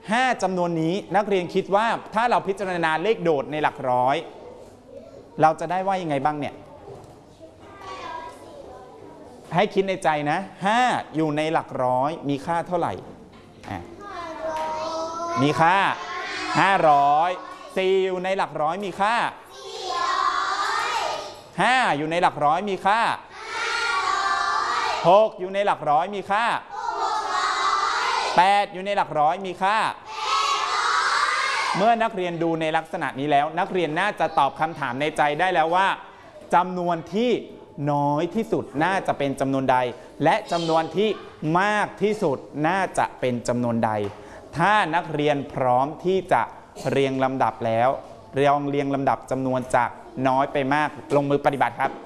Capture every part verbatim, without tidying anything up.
ห้าจำนวนนี้นักเรียนคิดว่าถ้าเราพิจารณาเลขโดดในหลักร้อยเราจะได้ว่ายังไงบ้างเนี่ยให้คิดในใจนะห้าอยู่ในหลักร้อยมีค่าเท่าไหร่มีค่าห้าร้อยสี่อยู่ในหลักร้อยมีค่าห้าอยู่ในหลักร้อยมีค่าหกอยู่ในหลักร้อยมีค่าแปดอยู่ในหลักร้อยมีค่าเมื่อนักเรียนดูในลักษณะนี้แล้วนักเรียนน่าจะตอบคำถามในใจได้แล้วว่าจำนวนที่น้อยที่สุดน่าจะเป็นจำนวนใดและจำนวนที่มากที่สุดน่าจะเป็นจำนวนใดถ้านักเรียนพร้อมที่จะเรียงลำดับแล้วเรียงเรียงลำดับจำนวนจากน้อยไปมากลงมือปฏิบัติครับ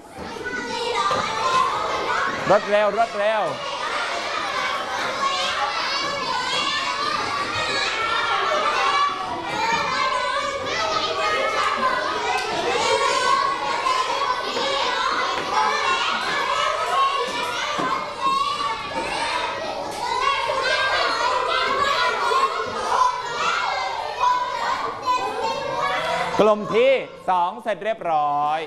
รวดเร็วรวดเร็วกลุ่มที่สองเสร็จเรียบร้อย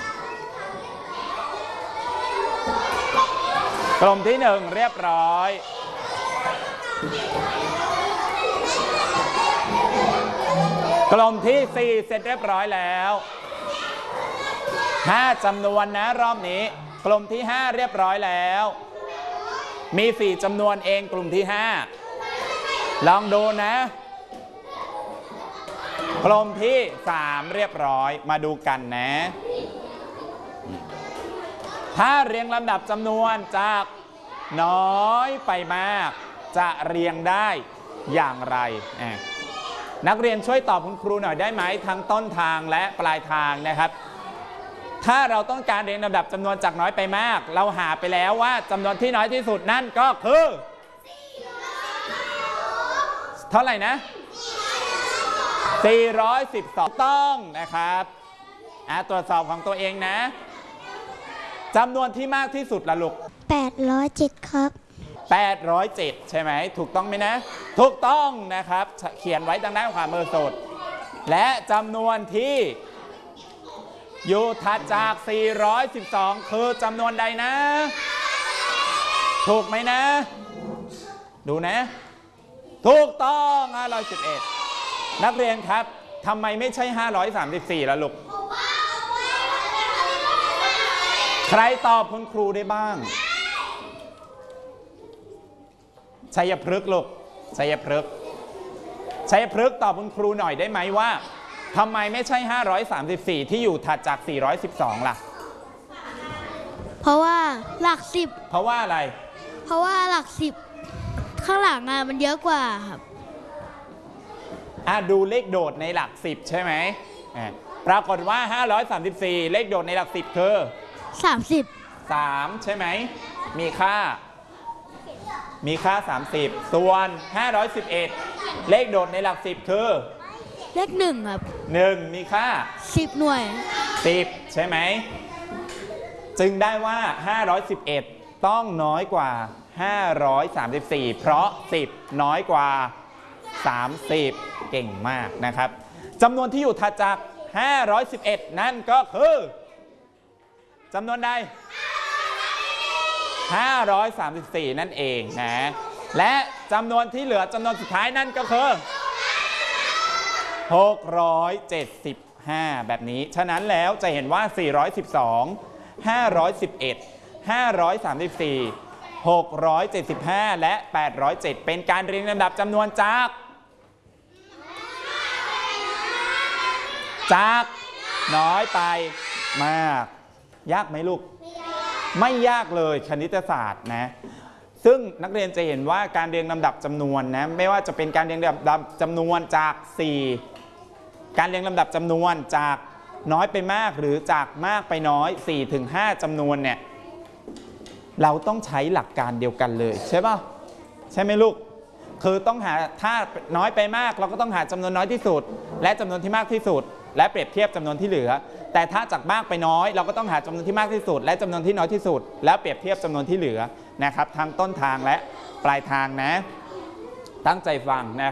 กลุ่มที่หนึ่งเรียบร้อยกลุ่มที่สี่เสร็จเรียบร้อยแล้วห้าจำนวนนะรอบนี้กลุ่มที่ห้าเรียบร้อยแล้วมีสี่จำนวนเองกลุ่มที่ห้าลองดูนะกลุ่มที่สามเรียบร้อยมาดูกันนะถ้าเรียงลำดับจำนวนจากน้อยไปมากจะเรียงได้อย่างไรนักเรียนช่วยตอบคุณครูหน่อยได้ไหมทั้งต้นทางและปลายทางนะครับถ้าเราต้องการเรียงลำดับจำนวนจากน้อยไปมากเราหาไปแล้วว่าจำนวนที่น้อยที่สุดนั่นก็คือเท่าไหร่นะสี่ร้อยสิบสองต้องนะครับอ่ะตรวจสอบของตัวเองนะจำนวนที่มากที่สุดละลูกแปดร้อยเจ็ดครับแปดร้อยเจ็ดใช่ไหมถูกต้องไหมนะถูกต้องนะครับเขียนไว้ทางด้านขวามือสุดและจำนวนที่อยู่ถัดจากสี่ร้อยสิบสองคือจำนวนใดนะถูกไหมนะดูนะถูกต้องห้าร้อยสิบเอ็ดนักเรียนครับทำไมไม่ใช่ห้าร้อยสามสิบสี่ล่ะลูกใครตอบคุณครูได้บ้างชัยพฤกษ์ลูกชัยพฤกษ์ชัยพฤกษ์ตอบคุณครูหน่อยได้ไหมว่าทำไมไม่ใช่ห้าร้อยสามสิบสี่ที่อยู่ถัดจากสี่ร้อยสิบสองล่ะเพราะว่าหลักสิบเพราะว่าอะไรเพราะว่าหลักสิบข้างหลังอ่ะมันเยอะกว่าครับอ่ะดูเลขโดดในหลักสิบใช่ไหมปรากฏว่าห้าร้อยสามสิบสี่เลขโดดในหลักสิบคือสามสิบสามใช่ไหมมีค่ามีค่าสามสิบส่วนห้าร้อยสิบเอ็ดเลขโดดในหลักสิบคือเลขหนึ่งครับหนึ่งมีค่าสิบหน่วยสิบใช่ไหมจึงได้ว่าห้าร้อยสิบเอ็ดต้องน้อยกว่าห้าร้อยสามสิบสี่เพราะสิบน้อยกว่าสามสิบเก่งมากนะครับจำนวนที่อยู่ถัดจากห้าร้อยสิบเอ็ดนั่นก็คือจำนวนใดห้าร้อยสามสิบสี่นั่นเองนะและจำนวนที่เหลือจำนวนสุดท้ายนั่นก็คือหกร้อยเจ็ดสิบห้าแบบนี้ฉะนั้นแล้วจะเห็นว่าสี่ร้อยสิบสอง ห้าร้อยสิบเอ็ด ห้าร้อยสามสิบสี่ หกร้อยเจ็ดสิบห้าและแปดร้อยเจ็ดเป็นการเรียงลำดับจำนวนจากจากน้อยไปมากยากไหมลูกไม่ยากเลยคณิตศาสตร์นะซึ่งนักเรียนจะเห็นว่าการเรียงลำดับจำนวนนะไม่ว่าจะเป็นการเรียงลำดับจำนวนจากสี่การเรียงลำดับจำนวนจากน้อยไปมากหรือจากมากไปน้อยสี่ถึงห้าจำนวนเนี่ยเราต้องใช้หลักการเดียวกันเลยใช่ป่ะใช่ไหมลูกคือต้องหาถ้าน้อยไปมากเราก็ต้องหาจำนวนน้อยที่สุดและจำนวนที่มากที่สุดและเปรียบเทียบจำนวนที่เหลือแต่ถ้าจากมากไปน้อยเราก็ต้องหาจำนวนที่มากที่สุดและจำนวนที่น้อยที่สุดแล้วเปรียบเทียบจำนวนที่เหลือนะครับทั้งต้นทางและปลายทางนะตั้งใจฟังนะ